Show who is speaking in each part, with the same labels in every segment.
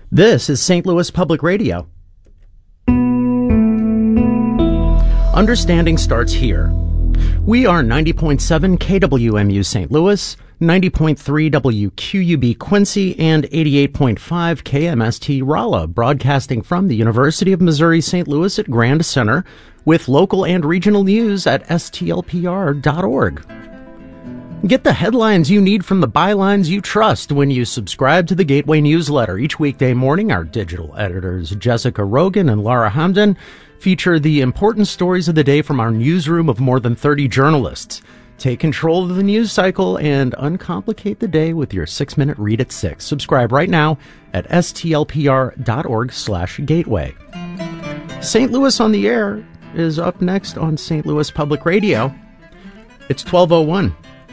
Speaker 1: This is St. Louis Public Radio. Understanding starts here. We are 90.7 KWMU St. Louis, 90.3 WQUB Quincy, and 88.5 KMST Rolla, broadcasting from the University of Missouri St. Louis at Grand Center, with local and regional news at stlpr.org. Get the headlines you need from the bylines you trust when you subscribe to the Gateway newsletter. Each weekday morning, our digital editors Jessica Rogan and Laura Hamden feature the important stories of the day from our newsroom of more than 30 journalists. Take control of the news cycle and uncomplicate the day with your 6-minute read at 6. Subscribe right now at stlpr.org/gateway. St. Louis on the Air is up next on St. Louis Public Radio. It's 12:01.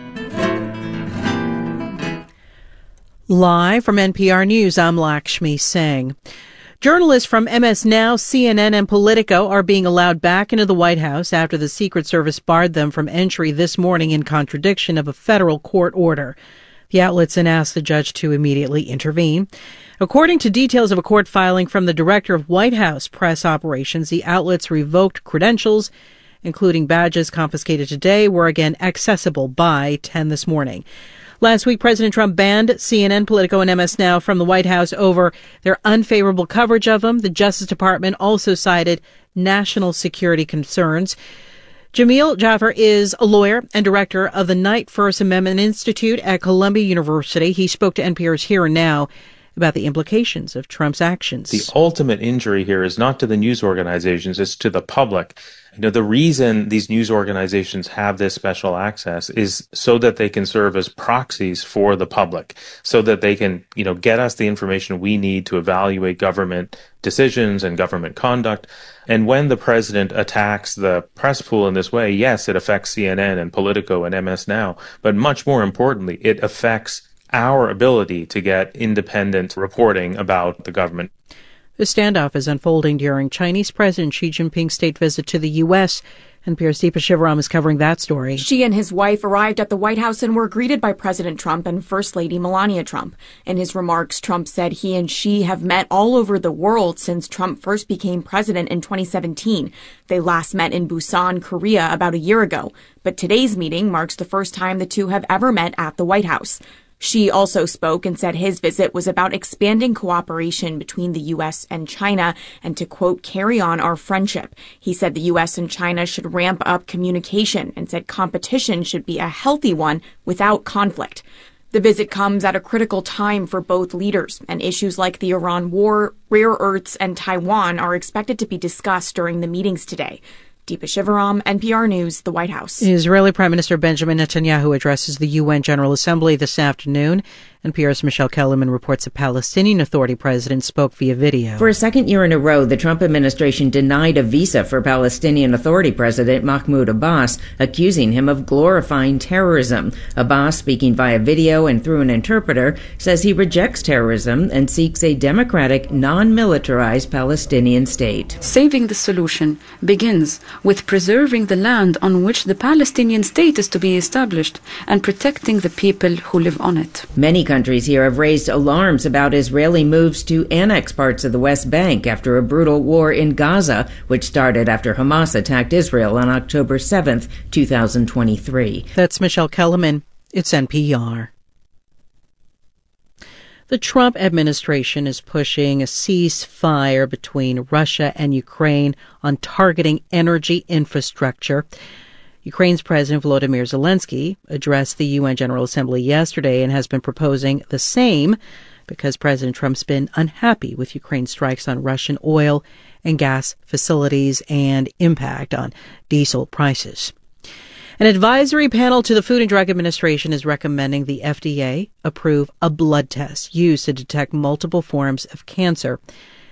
Speaker 2: Live from NPR News, I'm Lakshmi Singh. Journalists from MS Now, CNN, and Politico are being allowed back into the White House after the Secret Service barred them from entry this morning in contradiction of a federal court order. The outlets then asked the judge to immediately intervene. According to details of a court filing from the director of White House press operations, the outlets revoked credentials, including badges confiscated today, were again accessible by 10 this morning. Last week, President Trump banned CNN, Politico, and MS Now from the White House over their unfavorable coverage of him. The Justice Department also cited national security concerns. Jamil Jaffer is a lawyer and director of the Knight First Amendment Institute at Columbia University. He spoke to NPR's Here and Now about the implications of Trump's actions.
Speaker 3: The ultimate injury here is not to the news organizations, it's to the public. The reason these news organizations have this special access is so that they can serve as proxies for the public, so that they can, get us the information we need to evaluate government decisions and government conduct. And when the president attacks the press pool in this way, yes, it affects CNN and Politico and MS Now, but much more importantly, it affects our ability to get independent reporting about the government.
Speaker 2: The standoff is unfolding during Chinese President Xi Jinping's state visit to the U.S. NPR's Deepa Shivaram is covering that story.
Speaker 4: Xi and his wife arrived at the White House and were greeted by President Trump and First Lady Melania Trump. In his remarks, Trump said he and Xi have met all over the world since Trump first became president in 2017. They last met in Busan, Korea, about a year ago. But today's meeting marks the first time the two have ever met at the White House. Xi also spoke and said his visit was about expanding cooperation between the U.S. and China and to, quote, carry on our friendship. He said the U.S. and China should ramp up communication and said competition should be a healthy one without conflict. The visit comes at a critical time for both leaders, and issues like the Iran war, rare earths, and Taiwan are expected to be discussed during the meetings today. Deepa Shivaram, NPR News, the White House.
Speaker 2: Israeli Prime Minister Benjamin Netanyahu addresses the UN General Assembly this afternoon. NPR's Michelle Kellerman reports a Palestinian Authority president spoke via video.
Speaker 5: For a second year in a row, the Trump administration denied a visa for Palestinian Authority President Mahmoud Abbas, accusing him of glorifying terrorism. Abbas, speaking via video and through an interpreter, says he rejects terrorism and seeks a democratic, non-militarized Palestinian state.
Speaker 6: Saving the solution begins with preserving the land on which the Palestinian state is to be established and protecting the people who live on it.
Speaker 5: Many countries here have raised alarms about Israeli moves to annex parts of the West Bank after a brutal war in Gaza, which started after Hamas attacked Israel on October 7th, 2023.
Speaker 2: That's Michelle Kellerman. It's NPR. The Trump administration is pushing a ceasefire between Russia and Ukraine on targeting energy infrastructure. Ukraine's President Volodymyr Zelensky addressed the UN General Assembly yesterday and has been proposing the same because President Trump's been unhappy with Ukraine's strikes on Russian oil and gas facilities and impact on diesel prices. An advisory panel to the Food and Drug Administration is recommending the FDA approve a blood test used to detect multiple forms of cancer.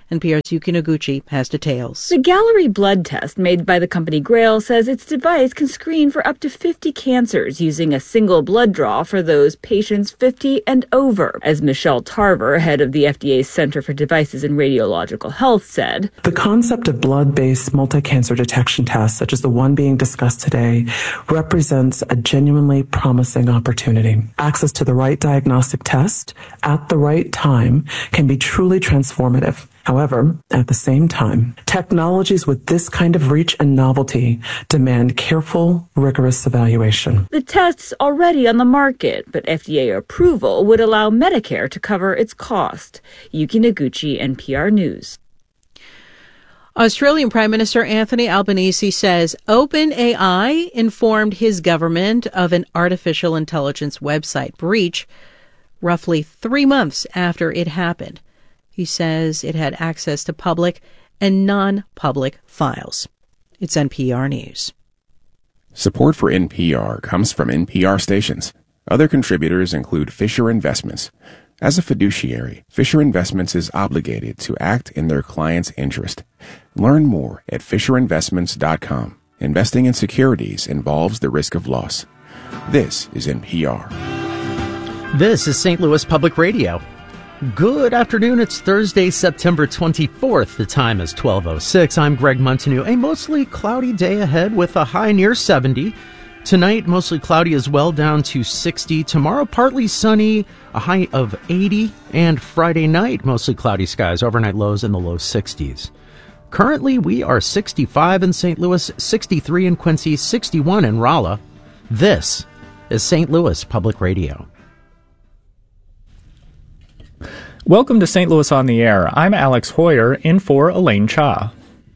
Speaker 2: NPR's Yuki Noguchi has details.
Speaker 7: The Gallery blood test made by the company Grail says its device can screen for up to 50 cancers using a single blood draw for those patients 50 and over. As Michelle Tarver, head of the FDA's Center for Devices and Radiological Health, said,
Speaker 8: "The concept of blood-based multi-cancer detection tests, such as the one being discussed today, represents a genuinely promising opportunity. Access to the right diagnostic test at the right time can be truly transformative. However, at the same time, technologies with this kind of reach and novelty demand careful, rigorous evaluation."
Speaker 7: The test's already on the market, but FDA approval would allow Medicare to cover its cost. Yuki Noguchi, NPR News.
Speaker 2: Australian Prime Minister Anthony Albanese says OpenAI informed his government of an artificial intelligence website breach roughly 3 months after it happened. He says it had access to public and non-public files. It's NPR News.
Speaker 9: Support for NPR comes from NPR stations. Other contributors include Fisher Investments. As a fiduciary, Fisher Investments is obligated to act in their client's interest. Learn more at FisherInvestments.com. Investing in securities involves the risk of loss. This is NPR.
Speaker 1: This is St. Louis Public Radio. Good afternoon. It's Thursday, September 24th. The time is 12:06. I'm Greg Montague. A mostly cloudy day ahead with a high near 70. Tonight, mostly cloudy as well, down to 60. Tomorrow, partly sunny, a high of 80. And Friday night, mostly cloudy skies, overnight lows in the low 60s. Currently, we are 65 in St. Louis, 63 in Quincy, 61 in Rolla. This is St. Louis Public Radio.
Speaker 10: Welcome to St. Louis on the Air. I'm Alex Hoyer, in for Elaine Cha.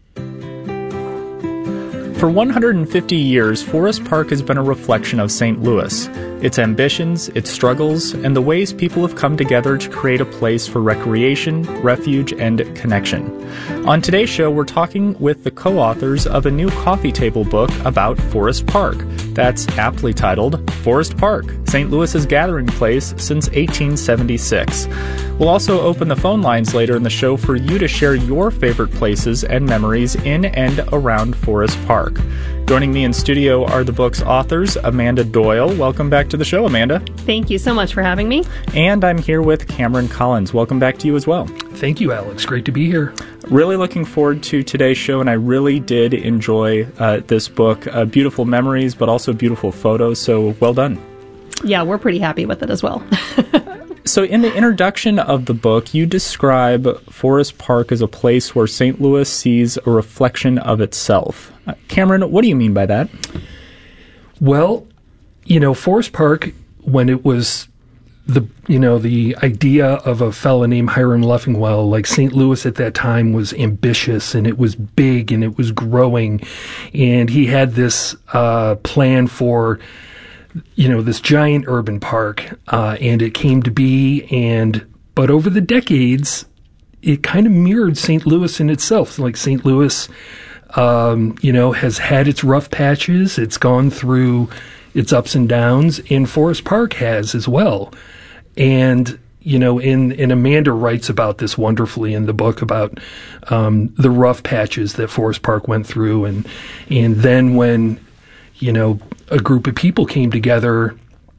Speaker 10: For 150 years, Forest Park has been a reflection of St. Louis, its ambitions, its struggles, and the ways people have come together to create a place for recreation, refuge, and connection. On today's show, we're talking with the co-authors of a new coffee table book about Forest Park. That's aptly titled Forest Park, St. Louis's gathering place since 1876. We'll also open the phone lines later in the show for you to share your favorite places and memories in and around Forest Park. Joining me in studio are the book's authors, Amanda Doyle. Welcome back to the show, Amanda.
Speaker 11: Thank you so much for having me.
Speaker 10: And I'm here with Cameron Collins. Welcome back to you as well.
Speaker 12: Thank you, Alex. Great to be here.
Speaker 10: Really looking forward to today's show, and I really did enjoy this book. Beautiful memories, but also beautiful photos, so well done.
Speaker 11: Yeah, we're pretty happy with it as well.
Speaker 10: So in the introduction of the book, you describe Forest Park as a place where St. Louis sees a reflection of itself. Cameron, what do you mean by that?
Speaker 12: Well, Forest Park, when it was the idea of a fella named Hiram Leffingwell, like St. Louis at that time was ambitious and it was big and it was growing. And he had this plan for this giant urban park, and it came to be, but over the decades, it kind of mirrored St. Louis in itself. Like St. Louis, has had its rough patches, it's gone through its ups and downs, and Forest Park has as well. And, and Amanda writes about this wonderfully in the book about the rough patches that Forest Park went through, and then when, a group of people came together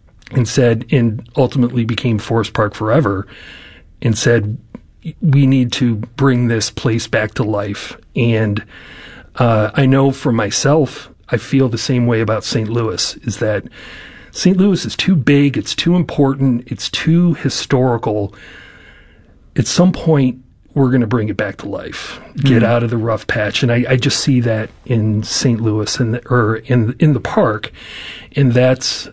Speaker 12: and ultimately became Forest Park Forever, and said, we need to bring this place back to life. And I know for myself, I feel the same way about St. Louis, is that St. Louis is too big, it's too important, it's too historical. At some point, we're going to bring it back to life, get out of the rough patch. And I just see that in St. Louis in the park. And that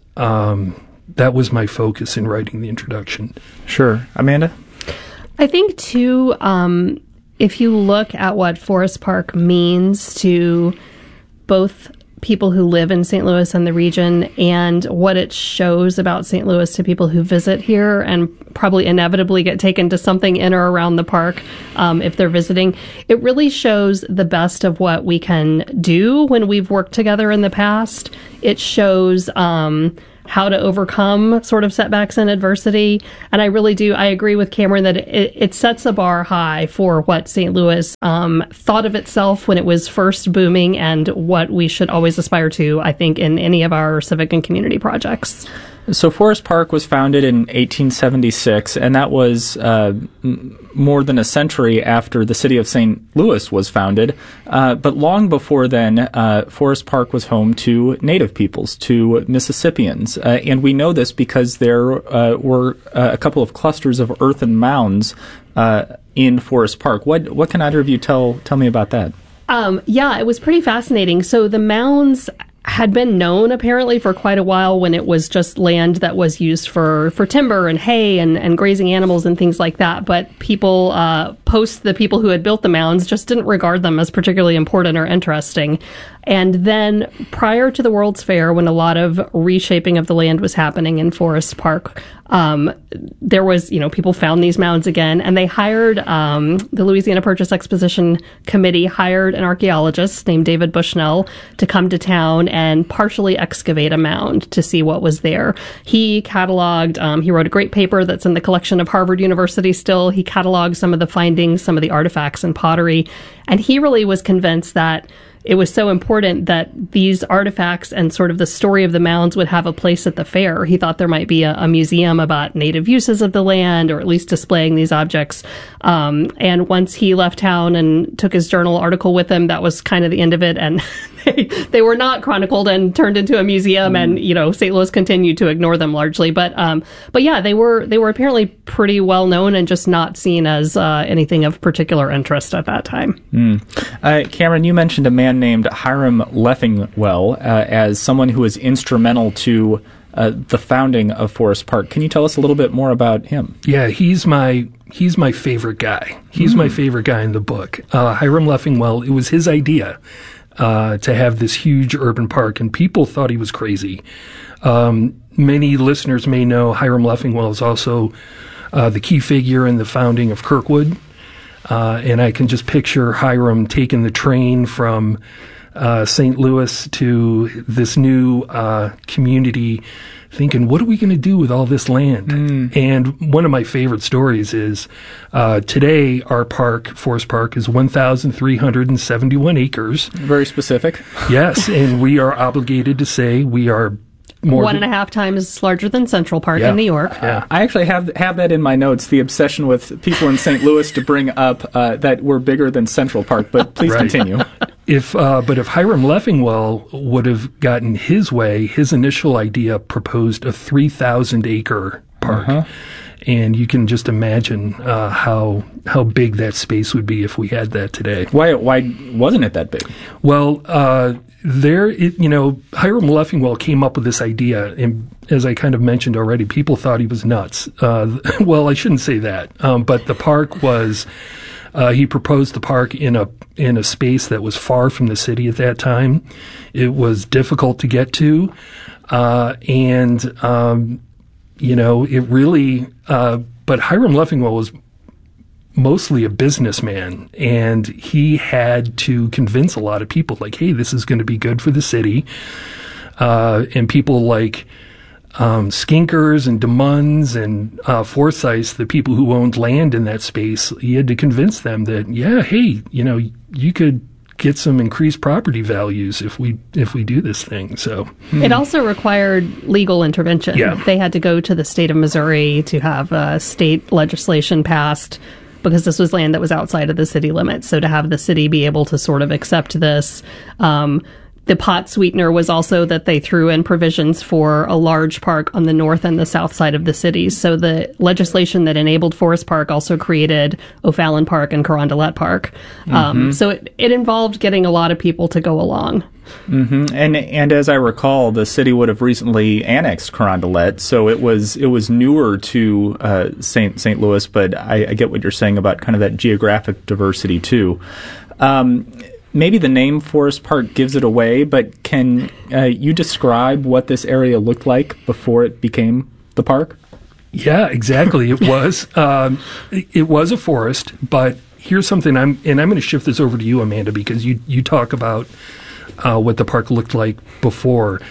Speaker 12: was my focus in writing the introduction.
Speaker 10: Sure. Amanda?
Speaker 11: I think, too, if you look at what Forest Park means to both people who live in St. Louis and the region, and what it shows about St. Louis to people who visit here and probably inevitably get taken to something in or around the park if they're visiting, it really shows the best of what we can do when we've worked together in the past. It shows how to overcome sort of setbacks and adversity. And I agree with Cameron that it sets a bar high for what St. Louis thought of itself when it was first booming and what we should always aspire to, I think, in any of our civic and community projects.
Speaker 10: So Forest Park was founded in 1876, and that was more than a century after the city of St. Louis was founded. But long before then, Forest Park was home to Native peoples, to Mississippians. And we know this because there were a couple of clusters of earthen mounds in Forest Park. What can either of you tell me about that?
Speaker 11: It was pretty fascinating. So the mounds had been known apparently for quite a while when it was just land that was used for timber and hay and grazing animals and things like that. But people, the people who had built the mounds just didn't regard them as particularly important or interesting. And then prior to the World's Fair, when a lot of reshaping of the land was happening in Forest Park, there was, people found these mounds again, and they hired, the Louisiana Purchase Exposition Committee hired an archaeologist named David Bushnell to come to town and partially excavate a mound to see what was there. He cataloged, he wrote a great paper that's in the collection of Harvard University still. He cataloged some of the findings, some of the artifacts and pottery, and he really was convinced that it was so important that these artifacts and sort of the story of the mounds would have a place at the fair. He thought there might be a museum about native uses of the land, or at least displaying these objects. And once he left town and took his journal article with him, that was kind of the end of it. And they were not chronicled and turned into a museum. And, St. Louis continued to ignore them largely. But yeah, they were apparently pretty well known and just not seen as anything of particular interest at that time.
Speaker 10: Cameron, you mentioned a man named Hiram Leffingwell as someone who was instrumental to the founding of Forest Park. Can you tell us a little bit more about him?
Speaker 12: Yeah, he's my favorite guy. He's my favorite guy in the book. Hiram Leffingwell, it was his idea to have this huge urban park, and people thought he was crazy. Many listeners may know Hiram Leffingwell is also the key figure in the founding of Kirkwood. And I can just picture Hiram taking the train from St. Louis to this new community thinking, what are we going to do with all this land? And one of my favorite stories is today our park, Forest Park, is 1,371 acres.
Speaker 10: Very specific.
Speaker 12: Yes, and we are obligated to say we are more
Speaker 11: 1.5 times larger than Central Park in New York.
Speaker 10: I actually have that in my notes, the obsession with people in St. Louis to bring up that we're bigger than Central Park, but please continue.
Speaker 12: But if Hiram Leffingwell would have gotten his way, his initial idea proposed a 3,000-acre park. And you can just imagine how big that space would be if we had that today.
Speaker 10: Why wasn't it that big?
Speaker 12: Well, Hiram Leffingwell came up with this idea, and as I kind of mentioned already, people thought he was nuts. Well, I shouldn't say that, but the park was. He proposed the park in a space that was far from the city at that time. It was difficult to get to, it really. But Hiram Leffingwell was mostly a businessman, and he had to convince a lot of people, like, hey, this is going to be good for the city. And people like Skinkers and DeMunns and Forsyths, the people who owned land in that space, he had to convince them that, yeah, hey, you could get some increased property values if we do this thing. So
Speaker 11: it also required legal intervention.
Speaker 12: Yeah.
Speaker 11: They had to go to the state of Missouri to have state legislation passed, because this was land that was outside of the city limits. So to have the city be able to sort of accept this, the pot sweetener was also that they threw in provisions for a large park on the north and the south side of the cities. So the legislation that enabled Forest Park also created O'Fallon Park and Carondelet Park. So it involved getting a lot of people to go along.
Speaker 10: And as I recall, the city would have recently annexed Carondelet, so it was newer to St. Louis. But I get what you're saying about kind of that geographic diversity too. Maybe the name Forest Park gives it away, but can you describe what this area looked like before it became the park?
Speaker 12: Yeah, exactly. It was a forest, but here's something. I'm going to shift this over to you, Amanda, because you talk about what the park looked like before.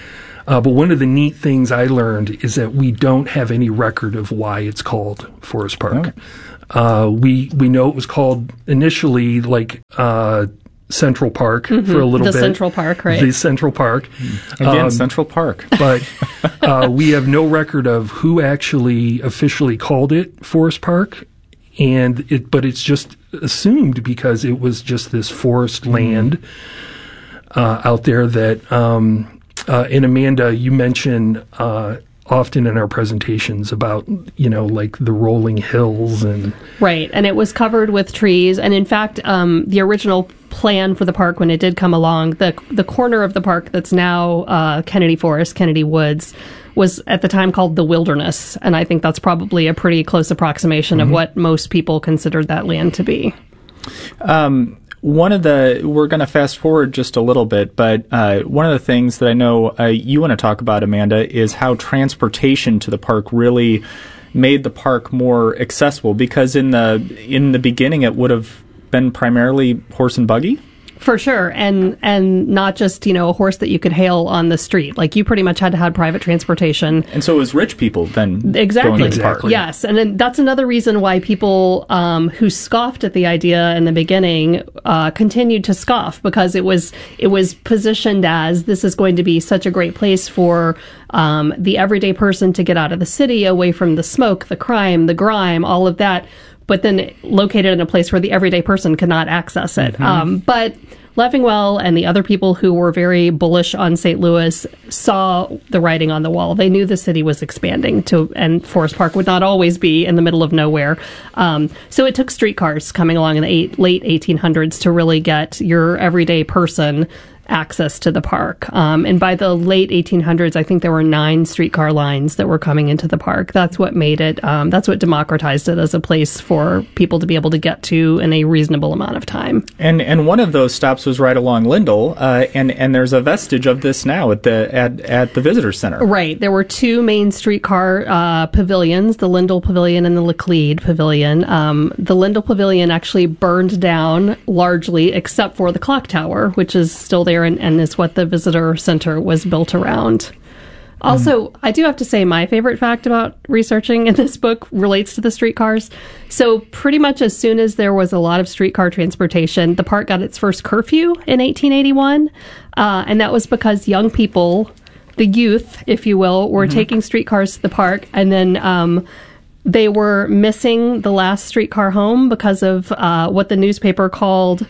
Speaker 12: But one of the neat things I learned is that we don't have any record of why it's called Forest Park. Oh. We know it was called initially Central Park for a little bit.
Speaker 11: The Central Park, right?
Speaker 12: The Central Park.
Speaker 10: Again, Central Park.
Speaker 12: But we have no record of who actually officially called it Forest Park. But it's just assumed because it was just this forest land out there that, and Amanda, you mentioned often in our presentations about, the rolling hills and...
Speaker 11: Right, and it was covered with trees. And in fact, the original plan for the park, when it did come along, the corner of the park that's now Kennedy Forest, Kennedy Woods, was at the time called the Wilderness. And I think that's probably a pretty close approximation of what most people considered that land to be.
Speaker 10: We're going to fast forward just a little bit, but one of the things that I know you want to talk about, Amanda, is how transportation to the park really made the park more accessible, because in the beginning it would have been primarily horse and buggy.
Speaker 11: For sure, and not just, a horse that you could hail on the street. Like, you pretty much had to have private transportation.
Speaker 10: And so it was rich people then
Speaker 11: exactly.
Speaker 10: going to the park.
Speaker 11: Yes, and then that's another reason why people who scoffed at the idea in the beginning continued to scoff, because it was positioned as this is going to be such a great place for the everyday person to get out of the city, away from the smoke, the crime, the grime, all of that, but then located in a place where the everyday person cannot access it. But Leffingwell and the other people who were very bullish on St. Louis saw the writing on the wall. They knew the city was expanding and Forest Park would not always be in the middle of nowhere. So it took streetcars coming along in the late 1800s to really get your everyday person access to the park. And by the late 1800s, I think there were 9 streetcar lines that were coming into the park. That's what made it, that's what democratized it as a place for people to be able to get to in a reasonable amount of time.
Speaker 10: And one of those stops was right along Lindell, and there's a vestige of this now at the Visitor Center.
Speaker 11: Right. There were 2 main streetcar pavilions, the Lindell Pavilion and the Laclede Pavilion. The Lindell Pavilion actually burned down largely, except for the clock tower, which is still there and is what the Visitor Center was built around. Also, I do have to say my favorite fact about researching in this book relates to the streetcars. So pretty much as soon as there was a lot of streetcar transportation, the park got its first curfew in 1881. And that was because young people, the youth, if you will, were taking streetcars to the park, and then they were missing the last streetcar home because of what the newspaper called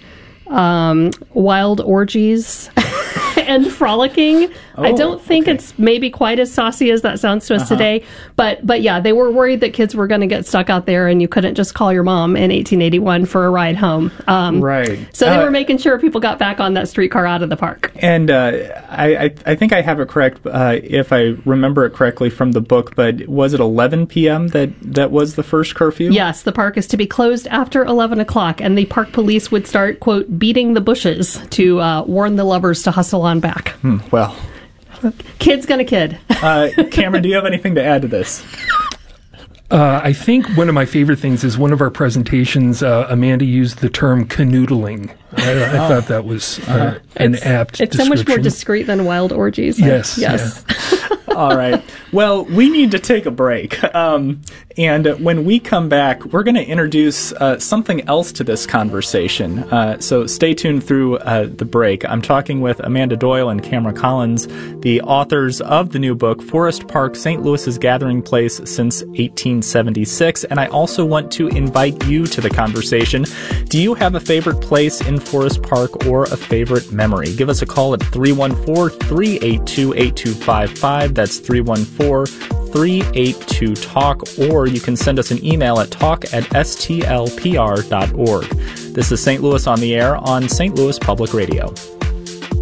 Speaker 11: wild orgies and frolicking. I don't think it's maybe quite as saucy as that sounds to us today, but yeah, they were worried that kids were going to get stuck out there and you couldn't just call your mom in 1881 for a ride home.
Speaker 10: Right.
Speaker 11: So they were making sure people got back on that streetcar out of the park.
Speaker 10: And I think I have it correct, if I remember it correctly from the book, but was it 11 p.m. that was the first curfew?
Speaker 11: Yes, the park is to be closed after 11 o'clock, and the park police would start, quote, beating the bushes to warn the lovers to hustle on back.
Speaker 10: Well,
Speaker 11: kid's gonna kid.
Speaker 10: Cameron, do you have anything to add to this?
Speaker 12: I think one of my favorite things is one of our presentations, Amanda used the term canoodling. I thought that was an apt description.
Speaker 11: It's so much more discreet than wild orgies.
Speaker 12: Yes.
Speaker 11: Yes.
Speaker 12: Yeah.
Speaker 10: All right. Well, we need to take a break. And when we come back, we're going to introduce something else to this conversation. So stay tuned through the break. I'm talking with Amanda Doyle and Cameron Collins, the authors of the new book, Forest Park, St. Louis's Gathering Place Since 1876. And I also want to invite you to the conversation. Do you have a favorite place in Forest Park or a favorite memory? Give us a call at 314-382-8255. That's 314-382-TALK, or you can send us an email at talk@stlpr.org. This is St. Louis on the Air on St. Louis Public Radio.